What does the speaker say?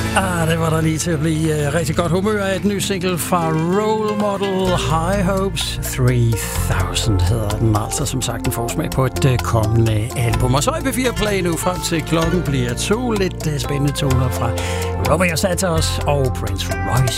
Det var der lige til at blive rigtig godt humør af et ny single fra Role Model. High Hopes 3000 hedder den, altså som sagt en forsmag på et kommende album. Og så i P4 Play nu frem til klokken bliver 2. Lidt spændende toner fra Romeo Santos og Prince Royce.